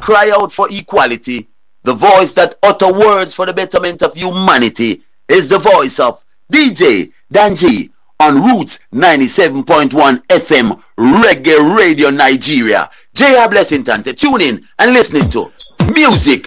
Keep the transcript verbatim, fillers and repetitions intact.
cry out for equality, the voice that utter words for the betterment of humanity, is the voice of D J Danji on Roots ninety-seven point one F M Reggae Radio Nigeria. J R Blessington, tune in and listening to music